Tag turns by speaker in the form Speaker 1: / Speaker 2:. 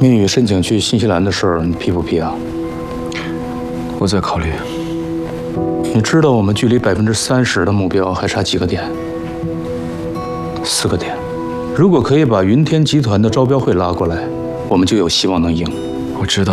Speaker 1: 明宇申请去新西兰的事儿，你批不批啊？
Speaker 2: 我再考虑。
Speaker 1: 你知道我们距离30%的目标还差几个点？4个点。如果可以把云天集团的招标会拉过来，我们就有希望能赢。
Speaker 2: 我知道。